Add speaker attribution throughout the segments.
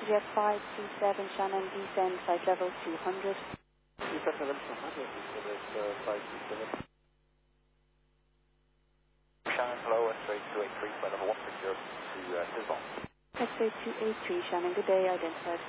Speaker 1: Jet 527 Shannon, descend flight level 200.
Speaker 2: Descend level 200, so that's 527. Shannon, hello, X-ray 283, flight level 160 to Tisbon.
Speaker 1: X-ray 283 Shannon, good day, identified.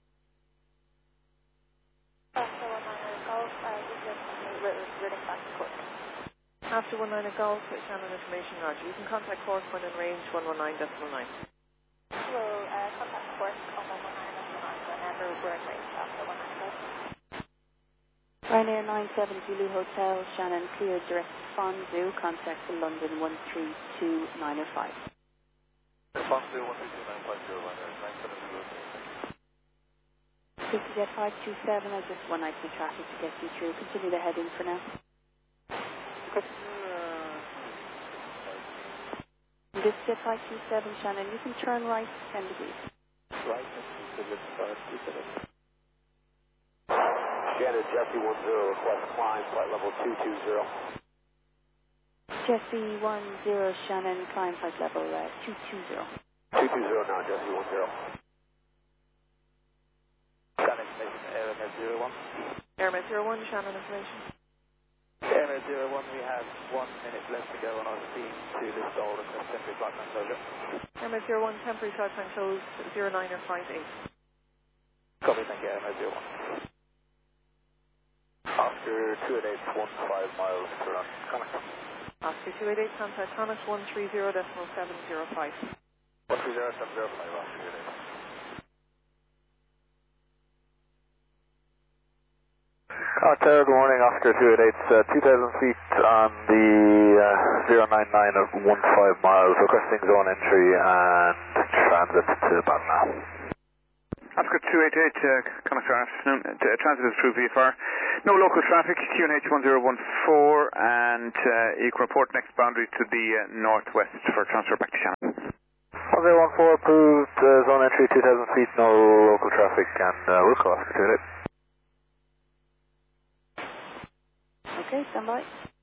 Speaker 3: Golf, reading back to Cork.
Speaker 4: After 19 Golf, Shannon information, Roger. You can contact Cork when in range 119.9.
Speaker 3: We'll contact Cork on 119.9 whenever we're in range after 19 Golf.
Speaker 1: Ryanair 97 Zulu Hotel, Shannon, clear direct Fonzu, contact the London 132905.
Speaker 2: Fonzu 132950, Ryanair 97 Zulu.
Speaker 1: Jet 527, I just one item of traffic to get you through. Continue the heading for now. This Jet 527 Shannon, you can turn right 10 degrees.
Speaker 2: Right, Jet 527.
Speaker 5: Shannon, Jesse 10, request climb, flight level 220.
Speaker 1: Jesse 10 Shannon, climb flight level 220.
Speaker 5: 220 now, Jesse 10.
Speaker 2: Shannon information, AirMed 01.
Speaker 4: AirMed 01, Shannon information.
Speaker 2: AirMed 01, we have 1 minute left to go on our steam to list all the temporary flight time closure.
Speaker 4: AirMed 01, temporary flight time closed 09 or 58.
Speaker 2: Copy, thank you, AirMed 01. Oscar 288, 15 miles to run. Contact.
Speaker 4: Oscar 288, contact Connex 130.705.
Speaker 2: 130.705, Oscar 288. Tower, good morning, Oscar 288, 2,000 feet on the 099 of 15 miles, requesting zone entry and transit to Batna.
Speaker 6: Oscar 288, Connector afternoon, transit is through VFR. No local traffic, QNH 1014, and you can report next boundary to the northwest for transfer back to Shannon.
Speaker 2: 1014, approved, zone entry 2,000 feet, no local traffic, and we'll call Oscar 288.
Speaker 1: Okay, stand by.